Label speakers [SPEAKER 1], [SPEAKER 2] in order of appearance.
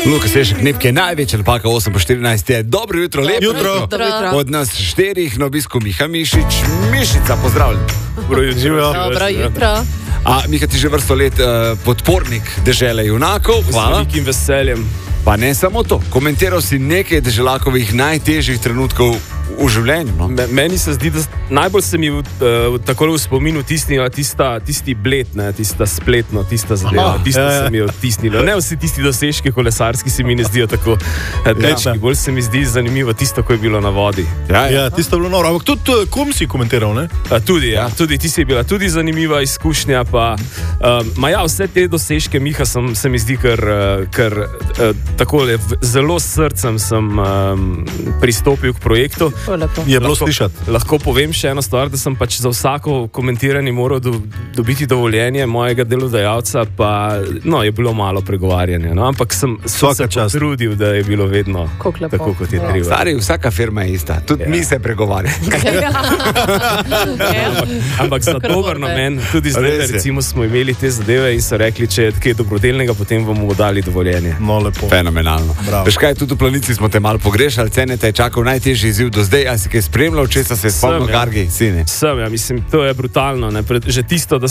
[SPEAKER 1] Luka Sešek, Nepke, največja napaka 8:14 je. Dobro jutro, lepo
[SPEAKER 2] jutro.
[SPEAKER 1] Od nas 4 na obisku Miha Mišič. Mišica, pozdravljen.
[SPEAKER 3] Dobro jutro.
[SPEAKER 1] Miha, ti že vrsto let podpornik Dežele junakov. Hvala.
[SPEAKER 2] Z velikim veseljem.
[SPEAKER 1] Pa ne samo to, komentiral si nekaj Deželakovih najtežjih trenutkov v življenju. No?
[SPEAKER 2] Meni se zdi, da najbolj se mi takole v spominu tisti bled, ne, tista spletno, tista zadeva, se mi je odtisnilo. Ne vsi tisti dosežki kolesarski se mi ne zdijo tako tečni, bolj se mi zdi zanimivo tisto, ko je bilo na vodi.
[SPEAKER 4] Ja, tisto je bilo noro, ampak tudi kom si komentiral, ne?
[SPEAKER 2] Tudi ti si je bila tudi zanimiva izkušnja, pa vse te dosežke Miha se mi zdi, ker takole zelo s srcem sem pristopil k projektu.
[SPEAKER 4] Je bilo slišati.
[SPEAKER 2] Lahko povem še eno stvar, da sem pač za vsako komentiranje moral dobiti dovoljenje mojega delodajalca, pa je bilo malo pregovarjanja, ampak sem se potrudil, da je bilo vedno tako, kot je treba.
[SPEAKER 1] Stari, vsaka firma je ista, tudi mi se pregovarjamo.
[SPEAKER 2] Ampak za dober namen, tudi zdaj, recimo smo imeli te zadeve in so rekli, če je kaj dobrodelnega, potem vam bomo dali dovoljenje.
[SPEAKER 4] No, lepo.
[SPEAKER 1] Fenomenalno. Veš kaj, tudi v Planici smo te malo pogrešali, Cenete je čakal najtežji izziv do zdaj, a si kaj spremljal, česa se je spomnil Gargi, sine?
[SPEAKER 2] Mislim, to je brutalno, ne? Že tisto, da